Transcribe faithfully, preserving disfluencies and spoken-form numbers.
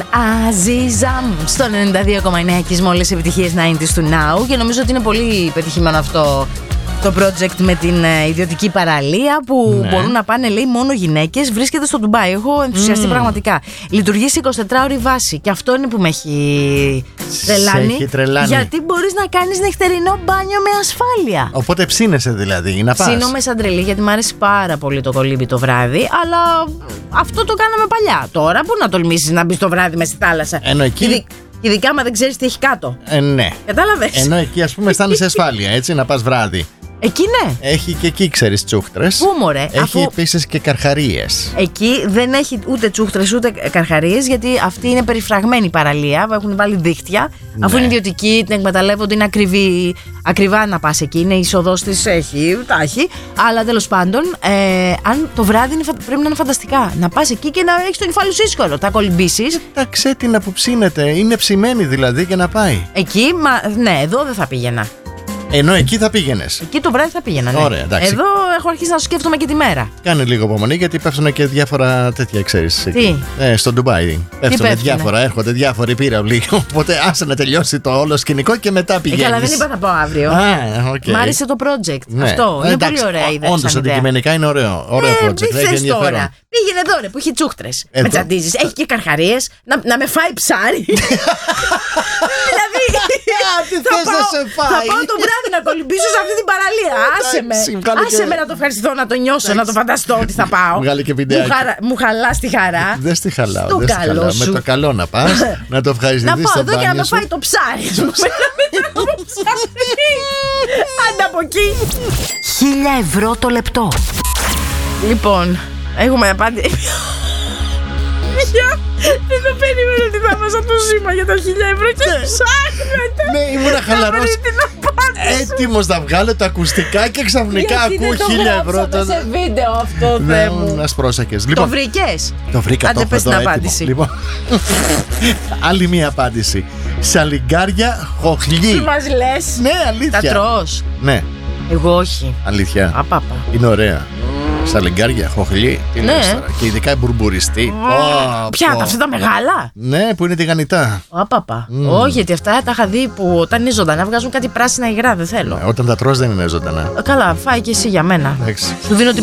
Αζίζαμ στο ενενήντα δύο κόμμα εννέα και μόλις επιτυχίες ενενήντα του Now. Και νομίζω ότι είναι πολύ πετυχημένο αυτό το project με την ε, ιδιωτική παραλία που ναι. μπορούν να πάνε, λέει, μόνο γυναίκες. Βρίσκεται στο Ντουμπάι. Έχω ενθουσιαστεί mm. πραγματικά. Λειτουργεί σε εικοσιτετράωρη βάση. Και αυτό είναι που με έχει τρελάνει. Έχει τρελάνει. Γιατί μπορείς να κάνεις νυχτερινό μπάνιο με ασφάλεια. Οπότε ψήνεσαι δηλαδή, να πας. Ψήνομαι σαν τρελή γιατί μου αρέσει πάρα πολύ το κολύμπι το βράδυ. Αλλά αυτό το κάναμε παλιά. Τώρα που να τολμήσεις να μπεις το βράδυ μες στη θάλασσα. Ενώ εκεί. Ειδι... Ειδικά άμα δεν ξέρεις τι έχει κάτω. Ε, ναι. Κατάλαβες. Ενώ εκεί, ας πούμε, αισθάνεσαι ασφάλεια, έτσι, να πας βράδυ. Εκεί ναι. Έχει και εκεί, ξέρεις, τσούχτρες. Πού μωρέ. Έχει αφού... επίσης και καρχαρίες. Εκεί δεν έχει ούτε τσούχτρες ούτε καρχαρίες, γιατί αυτή είναι περιφραγμένη παραλία. Έχουν βάλει δίχτυα. Ναι. Αφού είναι ιδιωτική, την εκμεταλλεύονται, είναι ακριβή, ακριβά να πας εκεί. Είναι η είσοδος της, έχει, τα έχει. Αλλά τέλος πάντων, ε, αν το βράδυ είναι, πρέπει να είναι φανταστικά. Να πας εκεί και να έχεις το κεφάλι σου δύσκολο. Τα κολυμπήσεις. Τα ξέτινα που ψήνεται. Είναι ψημένη δηλαδή και να πάει. Εκεί, μα, ναι, εδώ δεν θα πήγαινα. Ενώ εκεί θα πήγαινες. Εκεί το βράδυ θα πήγαινα, ναι. Ωραία, εντάξει. Εδώ έχω αρχίσει να σκέφτομαι και τη μέρα. Κάνε λίγο υπομονή γιατί πέφτουν και διάφορα τέτοια, ξέρεις. Τι? Ε, στο Ντουμπάι. Πέφτουν διάφορα, έρχονται διάφοροι πύραυλοι. Οπότε άσε να τελειώσει το όλο σκηνικό και μετά πηγαίνεις. Ε, καλά, δεν είπα θα πάω αύριο. Α, okay. Μ' άρεσε το project. Ναι. Αυτό. Ε, είναι εντάξει, πολύ ωραία ιδέα. Όντως, αντικειμενικά είναι ωραίο. Ωραίο ε, project. Τι θες τώρα. Πήγαινε εδώ, ρε, που έχει τσούχτρες. Με τσαντίζεις. Έχει και καρχαρίες. Να, να με φάει ψάρι. Δηλαδή. Τι θες να σε φάει. Θα πάω το βράδυ να κολυμπήσω σε αυτή την παραλία. Άσε με. Άσε με να το ευχαριστώ, να το νιώσω, να το φανταστώ ότι θα πάω. Βγάλε και βιντεάκι. Μου χαλά τη χαρά. Δεν στη χαλάω. Στο καλό σου. Με το καλό να πας. Να το ευχαριστηθείς. Να πάω εδώ και να με φάει το ψάρι. Άντε από εκεί. Χίλια ευρώ το λεπτό. Λοιπόν, έχουμε απάντηση. Δεν το περίμενα ότι θα ήμασταν το σήμα για τα χίλια ευρώ και ψάχνετε. Ναι, ήμουν χαλαρός, έτοιμος να βγάλω τα ακουστικά και ξαφνικά ακούω χίλια ευρώ. Γιατί δεν το σε βίντεο αυτό, Θεέ μου. Να σπρόσακες. Το βρήκες? Το βρήκα. Άντε πες την απάντηση. Άλλη μία απάντηση. Σαλιγκάρια χοχλί. Τι μας λες? Ναι, αλήθεια. Τα τρως? Ναι. Εγώ όχι. Αλήθεια. Απάπα. Είναι ωραία. Σαλιγκάρια, χοχλί. Τι ναι. λες τώρα. Και ειδικά μπουρμπουριστή. Oh, ποια, τα αυτά τα μεγάλα? Ναι, που είναι τηγανιτά. Απάπα. Mm. Όχι, γιατί αυτά τα είχα δει που όταν είναι ζωντανά βγάζουν κάτι πράσινα υγρά. Δεν θέλω. Ναι, όταν τα τρως δεν είναι ζωντανά. Καλά, φάει και εσύ για μένα. Εντάξει. Σου δίνω τη